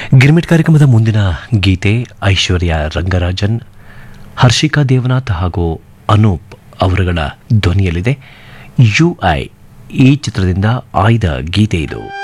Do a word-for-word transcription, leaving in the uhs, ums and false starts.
ಗಿರ್ಮಿಟ್ ಕಾರ್ಯಕ್ರಮದ ಮುಂದಿನ ಗೀತೆ ಐಶ್ವರ್ಯ ರಂಗರಾಜನ್, ಹರ್ಷಿಕಾ ದೇವನಾಥ್ ಹಾಗೂ ಅನೂಪ್ ಅವರುಗಳ ಧ್ವನಿಯಲ್ಲಿದೆ. ಯು ಐ ಈ ಚಿತ್ರದಿಂದ ಆಯ್ದ ಗೀತೆ ಇದು.